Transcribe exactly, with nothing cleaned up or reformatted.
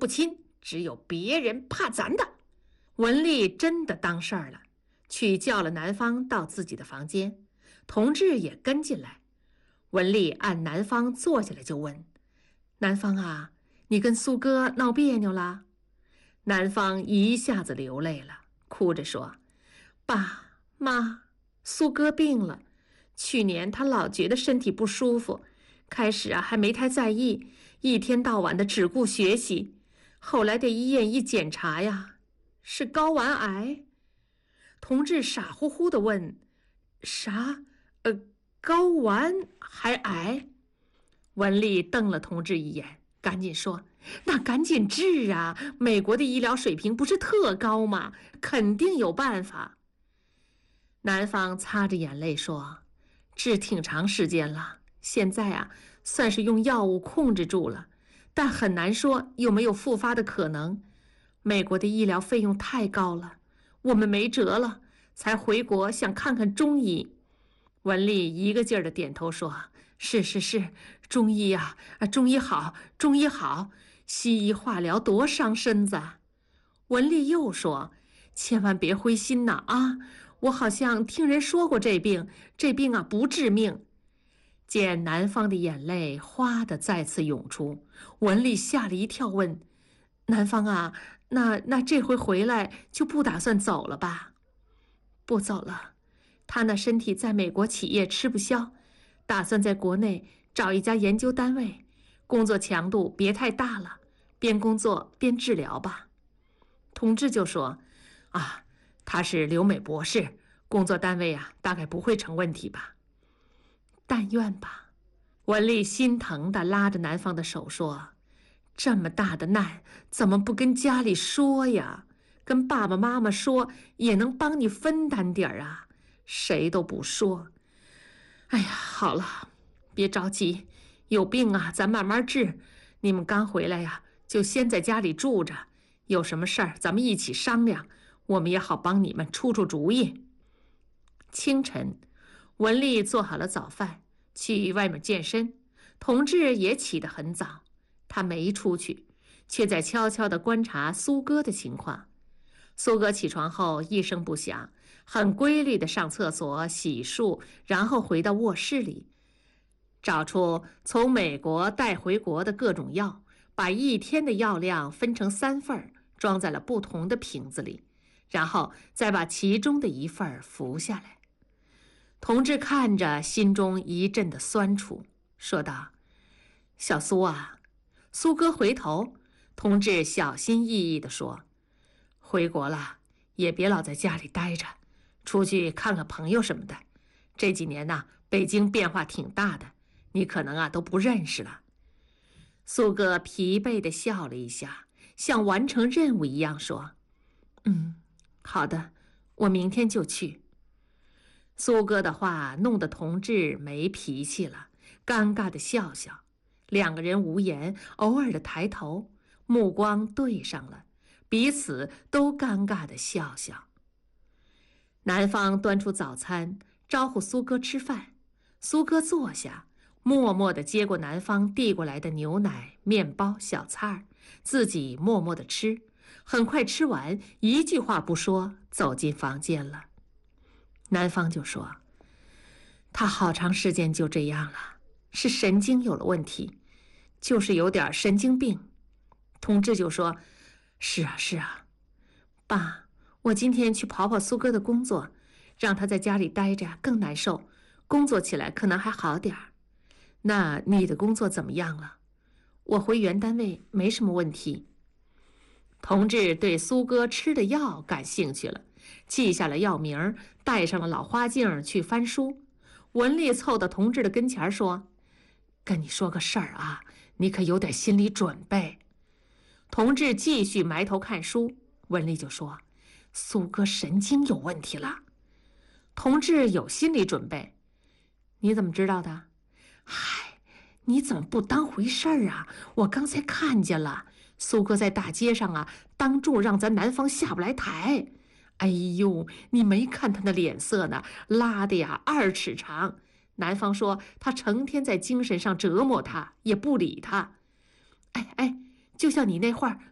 不亲，只有别人怕咱的。文丽真的当事儿了，去叫了南方到自己的房间，同志也跟进来。文丽按南方坐下来就问：南方啊，你跟苏哥闹别扭啦？南方一下子流泪了，哭着说：爸妈，苏哥病了，去年他老觉得身体不舒服，开始啊还没太在意，一天到晚的只顾学习，后来在医院一检查呀，是睾丸癌。同志傻乎乎地问：啥？呃，睾丸还癌？文丽瞪了同志一眼，赶紧说：那赶紧治啊，美国的医疗水平不是特高吗？肯定有办法。南方擦着眼泪说：治挺长时间了，现在啊算是用药物控制住了，但很难说有没有复发的可能。美国的医疗费用太高了，我们没辙了，才回国想看看中医。文丽一个劲儿的点头说：是是是，中医呀、啊，中医好，中医好，西医化疗多伤身子。文丽又说：千万别灰心呐啊，我好像听人说过这病，这病啊不致命。见南方的眼泪哗的再次涌出，文丽吓了一跳，问：南方啊，那那这回回来就不打算走了吧？不走了，他那身体在美国企业吃不消，打算在国内找一家研究单位，工作强度别太大了，边工作边治疗吧。同志就说：啊，他是留美博士，工作单位啊大概不会成问题吧。但愿吧。文丽心疼地拉着南方的手说：这么大的难怎么不跟家里说呀？跟爸爸妈妈说也能帮你分担点儿啊，谁都不说。哎呀，好了，别着急，有病啊咱慢慢治，你们刚回来呀，就先在家里住着，有什么事儿咱们一起商量，我们也好帮你们出出主意。清晨，文丽做好了早饭，去外面健身，同志也起得很早，他没出去，却在悄悄地观察苏哥的情况。苏哥起床后一声不响，很规律地上厕所洗漱，然后回到卧室里，找出从美国带回国的各种药，把一天的药量分成三份，装在了不同的瓶子里，然后再把其中的一份服下来。同志看着心中一阵的酸楚，说道：小苏啊。苏哥回头，同志小心翼翼地说：回国了也别老在家里待着，出去看看朋友什么的，这几年呢、啊、北京变化挺大的，你可能啊都不认识了。苏哥疲惫地笑了一下，像完成任务一样说：嗯，好的，我明天就去。苏哥的话弄得同志没脾气了，尴尬地笑笑，两个人无言，偶尔的抬头，目光对上了，彼此都尴尬地笑笑。南方端出早餐，招呼苏哥吃饭。苏哥坐下，默默地接过南方递过来的牛奶、面包、小菜，自己默默地吃。很快吃完，一句话不说，走进房间了。南方就说：他好长时间就这样了，是神经有了问题，就是有点神经病。同志就说：是啊是啊，爸，我今天去跑跑苏哥的工作，让他在家里待着更难受，工作起来可能还好点儿。那你的工作怎么样了？我回原单位没什么问题。同志对苏哥吃的药感兴趣了，记下了药名，戴上了老花镜去翻书。文丽凑到同志的跟前说：跟你说个事儿啊，你可有点心理准备。同志继续埋头看书，文丽就说：苏哥神经有问题了。同志有心理准备。你怎么知道的？嗨，你怎么不当回事儿啊？我刚才看见了，苏哥在大街上啊，当众让咱南方下不来台。哎呦，你没看他那脸色呢，拉的呀二尺长。南方说他成天在精神上折磨他，也不理他。哎哎，就像你那话